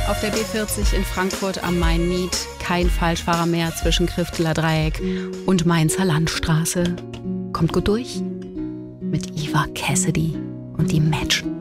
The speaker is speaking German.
Auf der B40 in Frankfurt am Main-Nied kein Falschfahrer mehr zwischen Krifteler Dreieck und Mainzer Landstraße. Kommt gut durch mit Eva Cassidy und die Match.